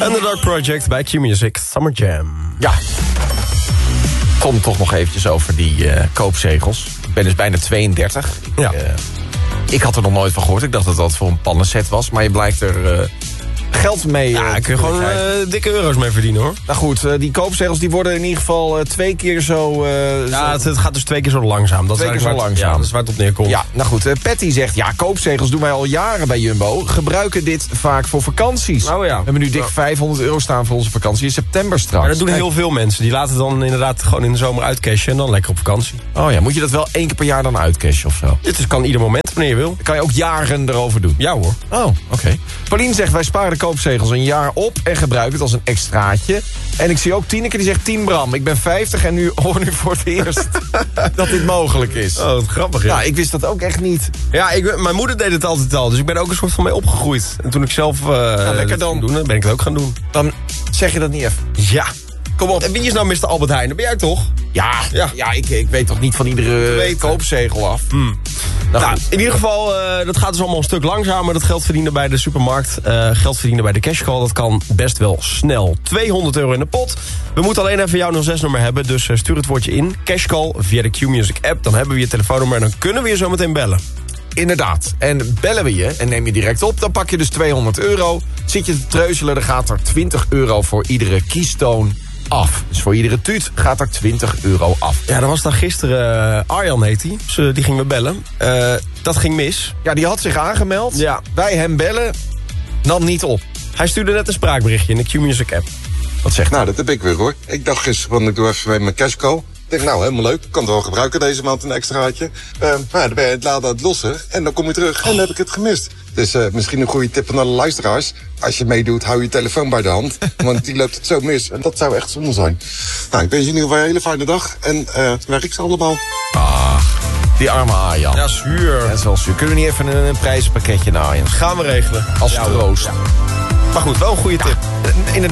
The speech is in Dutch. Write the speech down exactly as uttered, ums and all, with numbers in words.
Underdog Project bij Q-Music, Summer Jam. Ja. Tom, toch nog eventjes over die uh, koopzegels. Ik ben dus bijna tweeëndertig. Ja. Ik, uh, ik had er nog nooit van gehoord. Ik dacht dat dat voor een pannenset was. Maar je blijkt er... Uh, geld mee... Ja, daar kun je gewoon uh, dikke euro's mee verdienen, hoor. Nou goed, uh, die koopzegels die worden in ieder geval uh, twee keer zo... Uh, ja, zo... Het, het gaat dus twee keer zo langzaam. Dat twee keer is zo waar, langzaam. Ja, dat is waar het op neerkomt. Ja, nou goed. Uh, Patty zegt, ja, koopzegels doen wij al jaren bij Jumbo. Gebruiken dit vaak voor vakanties. Oh ja. We hebben nu dik ja. vijfhonderd euro staan voor onze vakantie in september straks. Maar dat doen heel veel mensen. Die laten dan inderdaad gewoon in de zomer uitcashen en dan lekker op vakantie. Oh ja, moet je dat wel één keer per jaar dan uitcashen of zo? Dit is, kan ieder moment, wanneer je wil. Dan kan je ook jaren erover doen. Ja hoor. Oh, oké. Okay. Pauline zegt, wij sparen de koopzegels een jaar op en gebruiken het als een extraatje. En ik zie ook Tineke die zegt, tien Bram, ik ben vijftig en nu hoor nu voor het eerst dat dit mogelijk is. Oh, wat grappig, ja. Nou, ik wist dat ook echt niet. Ja, ik, mijn moeder deed het altijd al, dus ik ben er ook een soort van mee opgegroeid. En toen ik zelf uh, nou, lekker dan. Doen, ben ik het ook gaan doen. Dan zeg je dat niet even. Ja. Kom op. En wie is nou mister Albert Heijn? Dat ben jij toch? Ja, ja. ja ik, ik weet toch niet van iedere koopzegel af. Hmm. Nou, nou, in ieder geval, uh, dat gaat dus allemaal een stuk langzamer. Dat geld verdienen bij de supermarkt, uh, geld verdienen bij de cashcall, dat kan best wel snel. tweehonderd euro in de pot. We moeten alleen even jouw nul zes nummer hebben, dus uh, stuur het woordje in. Cashcall via de Q-Music app. Dan hebben we je telefoonnummer en dan kunnen we je zo meteen bellen. Inderdaad. En bellen we je en neem je direct op, dan pak je dus tweehonderd euro. Zit je te treuzelen, dan gaat er twintig euro voor iedere kiestoon af. Dus voor iedere tuut gaat er twintig euro af. Ja, dat was dan gisteren, uh, Arjan heet hij. Dus, uh, die ging me bellen. Uh, dat ging mis. Ja, die had zich aangemeld. Ja. Wij hem bellen, nam niet op. Hij stuurde net een spraakberichtje in de Q-Music app. Wat zegt Nou, dat heb ik weer hoor. Ik dacht gisteren, want ik doe even mee mijn cashcall. Ik denk, nou, helemaal leuk. Ik kan het wel gebruiken deze maand een extraatje. Uh, maar dan ben je het laat aan het lossen. En dan kom je terug. En dan heb ik het gemist. Dus uh, misschien een goede tip van alle luisteraars. Als je meedoet, hou je telefoon bij de hand. Want die loopt het zo mis. En dat zou echt zonde zijn. Nou, ik wens je in ieder geval een hele fijne dag. En uh, werk ze allemaal. Ah, die arme Arjan. Ja, zuur. Dat is wel zuur. Kunnen we niet even een, een prijzenpakketje naar Arjan? Gaan we regelen. Als ja, troost. Ja. Maar goed, wel een goede tip. Ja, inderdaad.